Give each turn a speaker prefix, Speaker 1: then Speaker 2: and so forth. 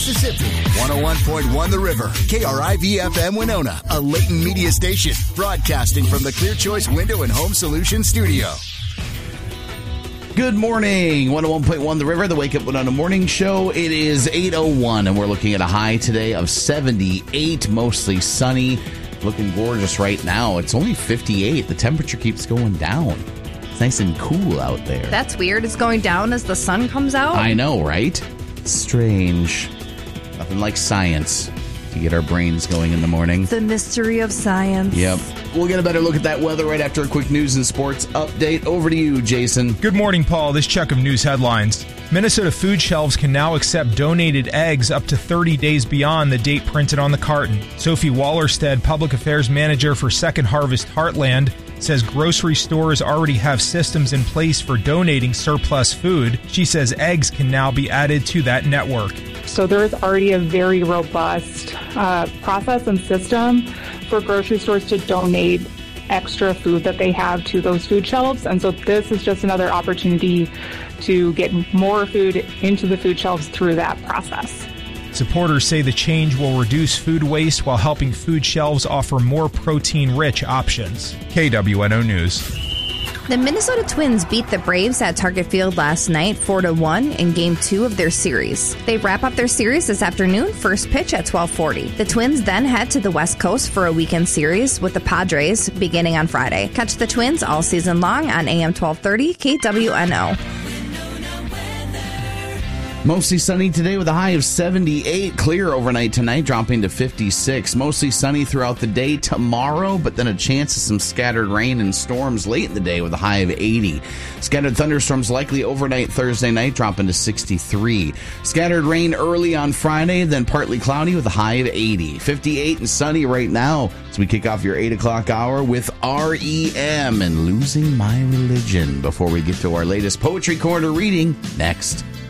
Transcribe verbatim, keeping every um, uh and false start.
Speaker 1: Mississippi, one oh one point one The River, K R I V F M Winona, a Leighton media station, broadcasting from the Clear Choice Window and Home Solutions studio.
Speaker 2: Good morning, one oh one point one The River, the Wake Up Winona Morning Show. It is eight oh one, and we're looking at a high today of seventy-eight, mostly sunny, looking gorgeous right now. It's only fifty-eight. The temperature keeps going down. It's nice and cool out there.
Speaker 3: That's weird. It's going down as the sun comes out.
Speaker 2: I know, right? Strange. Nothing like science to get our brains going in the morning.
Speaker 3: The mystery of science.
Speaker 2: Yep. We'll get a better look at that weather right after a quick news and sports update. Over to you, Jason.
Speaker 4: Good morning, Paul. This check of news headlines. Minnesota food shelves can now accept donated eggs up to thirty days beyond the date printed on the carton. Sophie Wallerstead, Public Affairs Manager for Second Harvest Heartland, says grocery stores already have systems in place for donating surplus food. She says eggs can now be added to that network.
Speaker 5: So there is already a very robust uh, process and system for grocery stores to donate extra food that they have to those food shelves. And so this is just another opportunity to get more food into the food shelves through that process.
Speaker 4: Supporters say the change will reduce food waste while helping food shelves offer more protein-rich options. K W N O News.
Speaker 3: The Minnesota Twins beat the Braves at Target Field last night four to one in Game two of their series. They wrap up their series this afternoon, first pitch at twelve forty. The Twins then head to the West Coast for a weekend series with the Padres beginning on Friday. Catch the Twins all season long on A M twelve thirty K W N O.
Speaker 2: Mostly sunny today with a high of seventy-eight. Clear overnight tonight, dropping to fifty-six. Mostly sunny throughout the day tomorrow, but then a chance of some scattered rain and storms late in the day with a high of eighty. Scattered thunderstorms likely overnight Thursday night, dropping to sixty-three. Scattered rain early on Friday, then partly cloudy with a high of eighty. fifty-eight and sunny right now as we kick off your eight o'clock hour with R E M and Losing My Religion before we get to our latest Poetry Corner reading next.